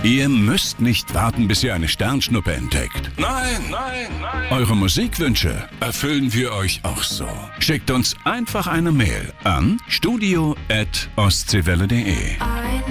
Ihr müsst nicht warten, bis ihr eine Sternschnuppe entdeckt. Nein, nein, nein. Eure Musikwünsche erfüllen wir euch auch so. Schickt uns einfach eine Mail an studio@ostseewelle.de.